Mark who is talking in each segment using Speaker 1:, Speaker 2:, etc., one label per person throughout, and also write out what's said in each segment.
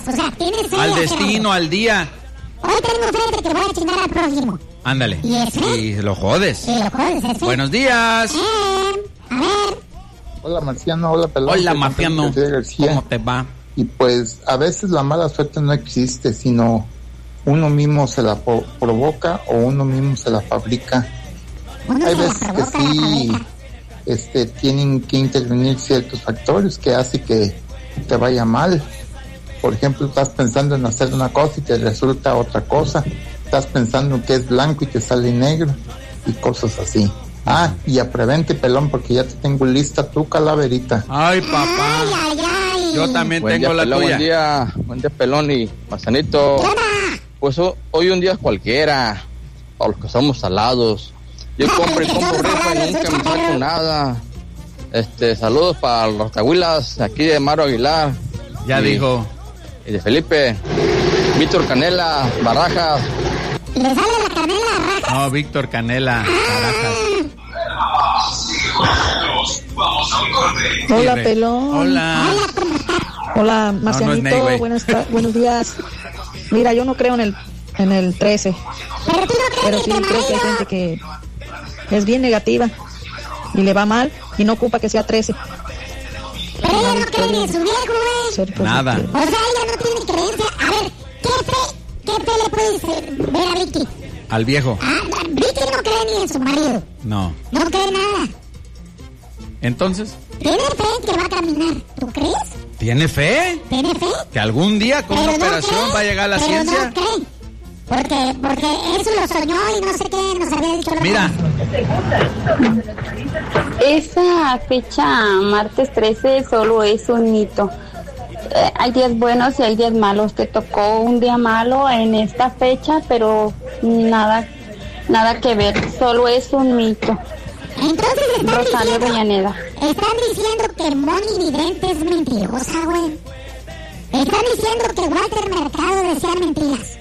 Speaker 1: O sea, tienes fe
Speaker 2: al
Speaker 1: de
Speaker 2: destino, al día.
Speaker 1: Hoy tengo fe de que voy a chingar al prójimo.
Speaker 2: Ándale.
Speaker 1: ¿Y es fe?
Speaker 2: Y lo jodes.
Speaker 1: Sí, lo jodes, es fe.
Speaker 2: Buenos días.
Speaker 1: A ver.
Speaker 3: Hola Marciano, hola Pelón.
Speaker 2: Hola Marciano,
Speaker 3: García.
Speaker 2: ¿cómo te va?
Speaker 3: Y pues a veces la mala suerte no existe, sino uno mismo se la provoca o uno mismo se la fabrica. Hay veces que sí tienen que intervenir ciertos factores que hace que te vaya mal. Por ejemplo, estás pensando en hacer una cosa y te resulta otra cosa. Estás pensando que es blanco y te sale negro y cosas así. Ah, y a prevente, Pelón, porque ya te tengo lista tu calaverita.
Speaker 2: Ay, papá.
Speaker 1: Ay.
Speaker 2: Yo también
Speaker 4: Buen
Speaker 2: tengo
Speaker 4: día,
Speaker 2: la
Speaker 4: Pelón,
Speaker 2: tuya.
Speaker 4: Buen día, Pelón y Manzanito. Pues hoy un día cualquiera, para los que somos salados. Yo compro rifa y nunca me saco nada. Saludos para los tahuilas aquí de Maro Aguilar.
Speaker 2: Ya dijo.
Speaker 4: Y de Felipe, Víctor Canela, Barajas.
Speaker 1: ¿Le sale la Canela Barajas?
Speaker 2: No, Víctor Canela, Barajas.
Speaker 5: Hola, Pelón. Hola, Marcianito.
Speaker 2: No,
Speaker 5: buenos días. Mira, yo no creo en el 13. Pero sí creo que hay gente que es bien negativa y le va mal y no ocupa que sea 13.
Speaker 1: Pero ella no cree ni en su viejo, güey.
Speaker 2: Nada.
Speaker 1: O sea, ella no tiene creencia. A ver, ¿qué fe le puedes ver a Vicky?
Speaker 2: Al viejo.
Speaker 1: Vicky no cree ni en su marido.
Speaker 2: No.
Speaker 1: No cree nada.
Speaker 2: Entonces,
Speaker 1: Tiene fe en que va a caminar. ¿Tú crees?
Speaker 2: ¿tiene fe?
Speaker 1: ¿Tiene fe?
Speaker 2: Que algún día con una operación va a llegar la ciencia.
Speaker 1: No cree. Porque eso lo soñó y no sé qué nos había dicho.
Speaker 2: Mira.
Speaker 6: Esa fecha, martes 13, solo es un mito. Hay días buenos y hay días malos. Te tocó un día malo en esta fecha, pero nada que ver. Solo es un mito.
Speaker 1: Entonces
Speaker 6: Rosario Villaneda.
Speaker 1: Están diciendo que Moni Vidente es mentirosa, güey. Están diciendo que Walter Mercado decía mentiras.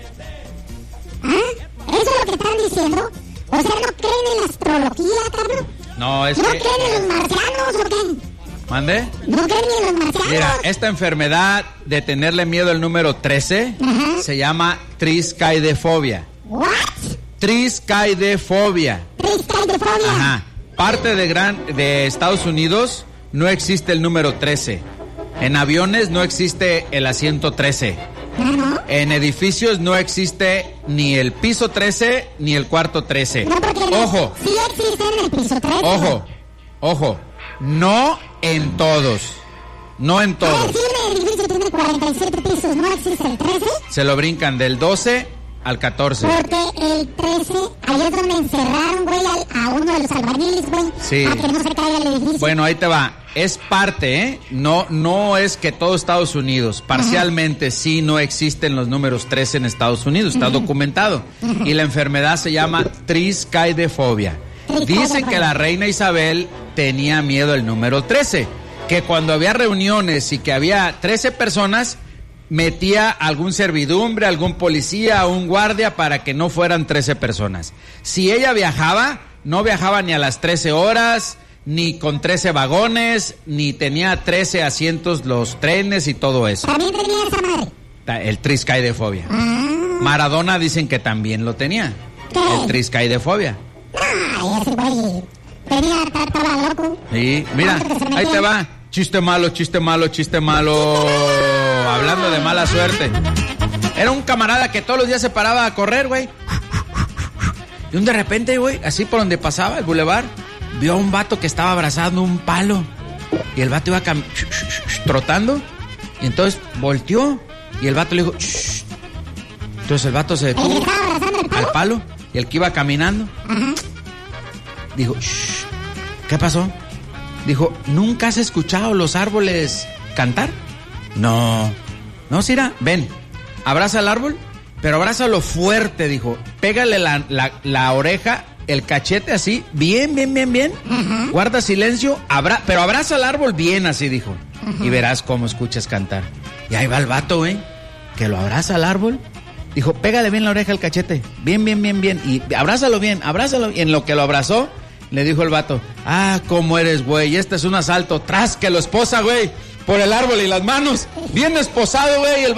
Speaker 1: ¿Ah? ¿Eso es lo que están diciendo? O sea, ¿no creen en la astrología, cabrón?
Speaker 2: No, es
Speaker 1: ¿No
Speaker 2: que...
Speaker 1: creen en los marcianos o qué?
Speaker 2: ¿Mande?
Speaker 1: ¿No creen en los marcianos?
Speaker 2: Mira, esta enfermedad de tenerle miedo al número 13 se llama triskaidefobia.
Speaker 1: ¿What?
Speaker 2: Triskaidefobia.
Speaker 1: Triskaidefobia.
Speaker 2: Ajá. Parte de Estados Unidos no existe el número 13. En aviones no existe el asiento 13.
Speaker 1: ¿No?
Speaker 2: En edificios no existe ni el piso 13 ni el cuarto 13.
Speaker 1: No, porque
Speaker 2: Ojo.
Speaker 1: sí existe en el piso 13.
Speaker 2: Ojo. No en todos. No en todos.
Speaker 1: Si un edificio tiene 47 pisos, ¿no existe el 13?
Speaker 2: Se lo brincan del 12 al 14.
Speaker 1: Porque el 13, ahí es donde encerraron, güey, a uno de los albañiles, güey.
Speaker 2: Sí.
Speaker 1: Para que no se caiga el edificio.
Speaker 2: Bueno, ahí te va. Es parte, ¿eh? No es que todo Estados Unidos. Parcialmente sí no existen los números 13 en Estados Unidos. Está documentado. Y la enfermedad se llama triskaidefobia. Dicen que la reina Isabel tenía miedo al número 13. Que cuando había reuniones y que había 13 personas, metía algún servidumbre, algún policía, un guardia para que no fueran 13 personas. Si ella viajaba, no viajaba ni a las 13 horas, ni con 13 vagones, ni tenía 13 asientos los trenes y todo eso.
Speaker 1: También tenía esa madre.
Speaker 2: El triskaidefobia. Maradona dicen que también lo tenía.
Speaker 1: ¿Qué?
Speaker 2: El triskaidefobia.
Speaker 1: Ay, ese güey estaba loco.
Speaker 2: Sí, mira, ahí te va. Chiste malo. Hablando de mala suerte. Era un camarada que todos los días se paraba a correr, güey. Y de repente, güey, así por donde pasaba el bulevar, vio a un vato que estaba abrazando un palo. Y el vato iba trotando. Y entonces volteó. Y el vato le dijo, shh. Entonces el vato se detuvo al palo. Y el que iba caminando dijo, shh. ¿Qué pasó? Dijo, ¿nunca has escuchado los árboles cantar? No, Cira, ven, abraza al árbol, pero abrázalo fuerte, dijo. Pégale la oreja, el cachete así, bien. Guarda silencio, pero abraza al árbol bien así, dijo. Y verás cómo escuchas cantar. Y ahí va el vato, que lo abraza al árbol. Dijo, pégale bien la oreja al cachete, bien. Y abrázalo bien. Y en lo que lo abrazó, le dijo el vato, ¿cómo eres, güey? Este es un asalto. Tras que lo esposa, güey, por el árbol y las manos. Bien esposado, güey.